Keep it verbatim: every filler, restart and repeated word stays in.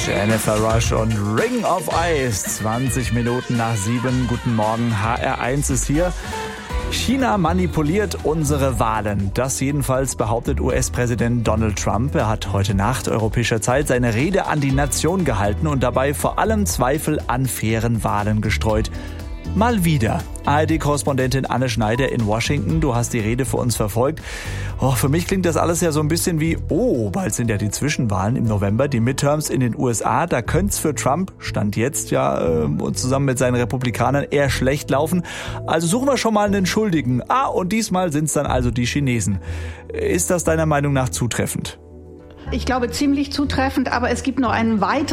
Jennifer Rush und Ring of Ice. zwanzig Minuten nach sieben. Guten Morgen, H R eins ist hier. China manipuliert unsere Wahlen. Das jedenfalls behauptet U S-Präsident Donald Trump. Er hat heute Nacht europäischer Zeit seine Rede an die Nation gehalten und dabei vor allem Zweifel an fairen Wahlen gestreut. Mal wieder. A R D-Korrespondentin Anne Schneider in Washington, du hast die Rede für uns verfolgt. Oh, für mich klingt das alles ja so ein bisschen wie, oh, bald sind ja die Zwischenwahlen im November, die Midterms in den U S A. Da könnte es für Trump, Stand jetzt ja, äh, zusammen mit seinen Republikanern eher schlecht laufen. Also suchen wir schon mal einen Schuldigen. Ah, und diesmal sind es dann also die Chinesen. Ist das deiner Meinung nach zutreffend? Ich glaube ziemlich zutreffend, aber es gibt noch einen weiteren